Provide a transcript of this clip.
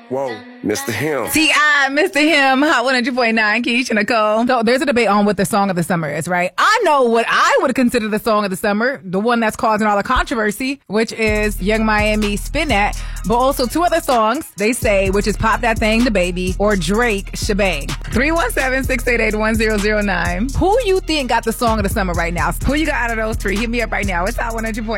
Whoa, Mr. Him. T.I., Mr. Him, Hot 100.9, Keisha Nicole. So there's a debate on what the song of the summer is, right? I know what I would consider the song of the summer, the one that's causing all the controversy, which is Young Miami Spin That, but also two other songs, they say, which is Pop That Thing, The Baby, or Drake, Shebang. 317-688-1009. Who you think got the song of the summer right now? Who you got out of those three? Hit me up right now. It's Hot 100.9.